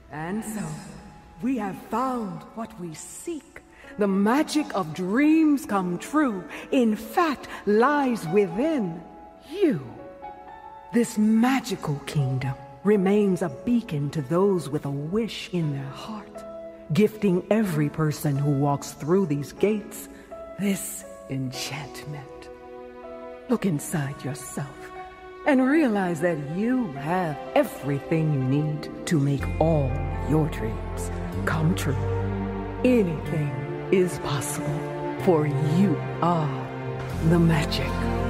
And so, we have found what we seek. The magic of dreams come true, in fact, lies within you. This magical kingdom remains a beacon to those with a wish in their heart, gifting every person who walks through these gates this enchantment. Look inside yourself and realize that you have everything you need to make all your dreams come true. Anything is possible, for you are the magic.